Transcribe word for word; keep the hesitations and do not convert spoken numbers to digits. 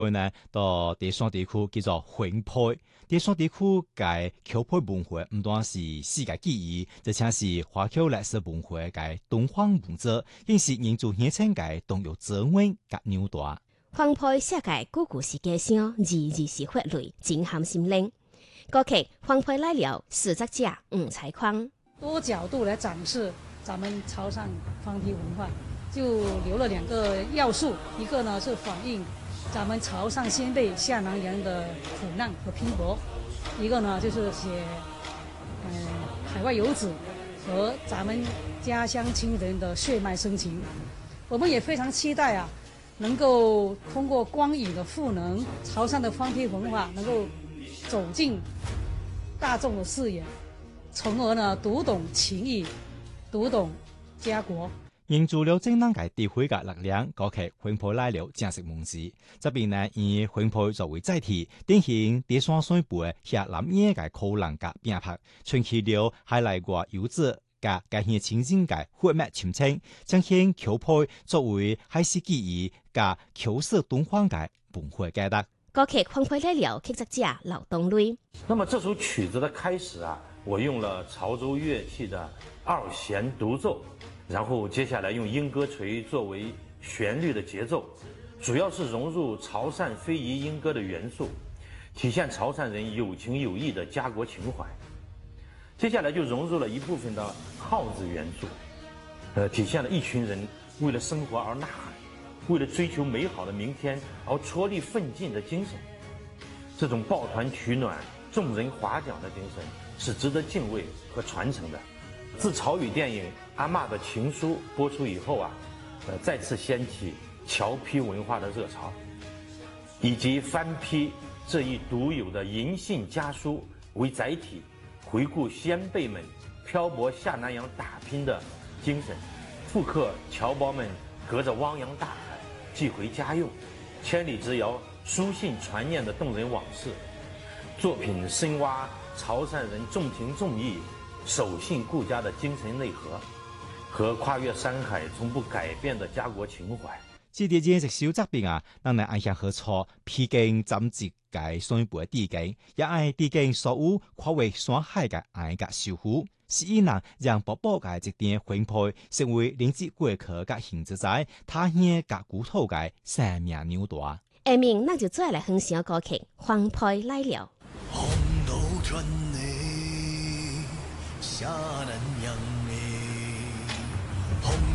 呢，到第三地區叫做徽派。第三地區嘅橋派文化唔單是世界記憶，就像是華僑歷史文化嘅東方文化，亦是民族熱情嘅動有滋味嘅紐帶。 徽派寫嘅故故事嘅聲，字字是血淚，震撼心靈。歌劇徽派來了，史作者吳采礦多角度來展示咱們潮汕方皮文化，就留了兩個要素，一個呢是反映咱們潮汕先輩下南洋的苦難和拼搏，一個呢就是寫，嗯、呃，海外游子和咱們家鄉親人的血脈深情。我們也非常期待啊，能夠通過光影的賦能，潮汕的方皮文化能夠走進大眾的視野，從而呢讀懂情誼，讀懂家國。 營造了正當嘅地區嘅力量，歌劇徽派來了正式問世。這邊呢以徽派作為載體，典型第三水輩下南野嘅可能嘅變拍，傳起了海內外遊子嘅嘅現情景嘅血脈親情，彰顯橋派作為海事記憶嘅橋色東方嘅文化價值。 歌劇徽派來了，劇作者劉東瑞。 那麼這首曲子的開始啊，我用了潮州樂器的二弦獨奏。然後接下來用鶯歌錘作為旋律的節奏，主要是融入潮汕非遺鶯歌的元素，體現潮汕人有情有義的家國情懷。接下來就融入了一部分的號子元素，呃，體現了一群人為了生活而吶喊，為了追求美好的明天而踔厲奮進的精神。這種抱團取暖、眾人划槳的精神是值得敬畏和傳承的。自潮語電影《阿嬷的情書》播出以後啊，呃，再次掀起僑批文化的熱潮，以及番批這一獨有的銀杏家書為載體，回顧先輩們漂泊下南洋打拼的精神，復刻僑胞們隔着汪洋大海寄回家用、千里之遙書信傳念的動人往事。作品深挖潮汕人重情重義、守信顧家的精神內核，和跨越山海從不改變的家國情懷。 這啲嘢食小作品啊，讓人印象很錯，披荊斬棘嘅上輩地境，也係地境所有跨越山海嘅愛嘅守護，是以能讓寶寶嘅這點徽派成為連接過去嘅形之在，他鄉嘅古土嘅生命紐帶。 下面那就再來分享歌曲徽派來了。 下南洋。